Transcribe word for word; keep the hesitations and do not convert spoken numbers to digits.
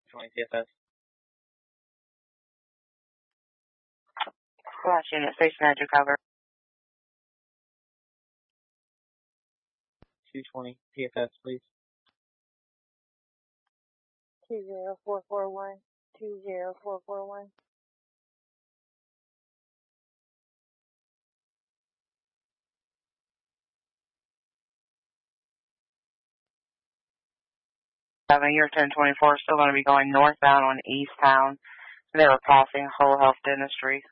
twenty T F S. Flash unit, station edge cover. two twenty T F S, please. two zero four four one, two zero four four one. Seven, year ten twenty-four, still going to be going northbound on East Town. They were passing Whole Health Dentistry.